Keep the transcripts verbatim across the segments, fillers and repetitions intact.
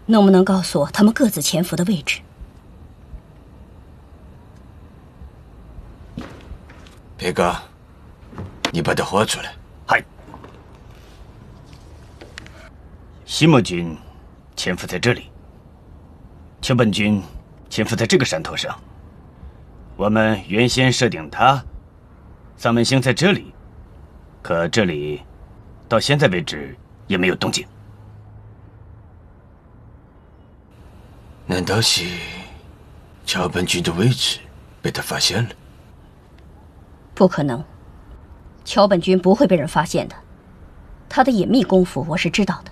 能不能告诉我他们各自潜伏的位置？ 别哥，你把它画出来。 嗨。西木军潜伏在这里，桥本军潜伏在这个山头上。我们原先设定他桑门星在这里，可这里到现在为止也没有动静。 难道是桥本军的位置被他发现了？ 不可能，桥本君不会被人发现的，他的隐秘功夫我是知道的。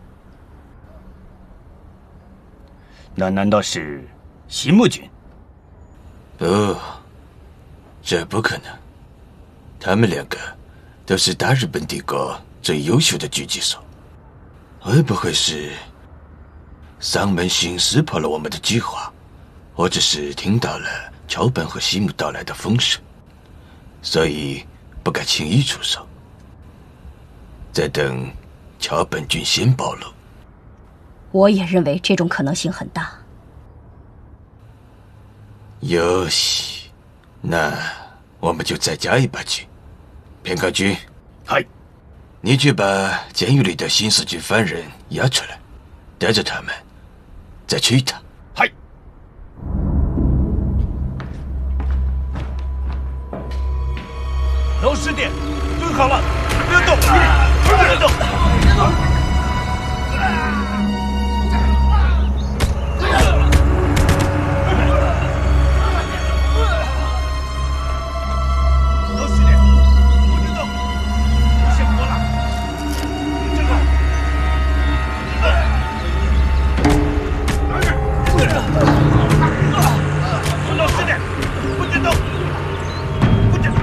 那难道是西木军？ 不，这不可能。他们两个都是大日本帝国最优秀的狙击手，会不会是桑门星识破了我们的计划，或者是听到了桥本和西木到来的风声，所以不敢轻易出手，再等桥本君先暴露？ 我也认为这种可能性很大。 よし，那我们就再加一把劲。片冈君， 嗨， 你去把监狱里的新四军犯人押出来，带着他们再去一趟。 嗨。 老师弟，蹲好了，不要动，不要动，别动。老师弟，不准动，别先活了，站住！老师弟，不准动，不准。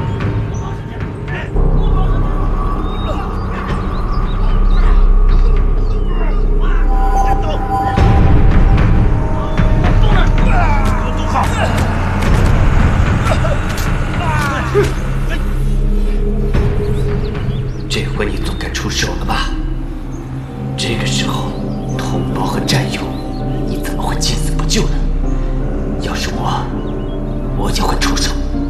这回你总该出手了吧？这个时候，同胞和战友，你怎么会见死不救呢？要是我，我就会出手。